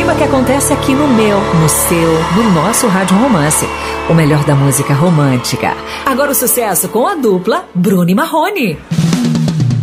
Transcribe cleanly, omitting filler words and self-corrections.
clima que acontece aqui no meu, no seu, no nosso Rádio Romance. O melhor da música romântica. Agora o sucesso com a dupla Bruno e Marrone.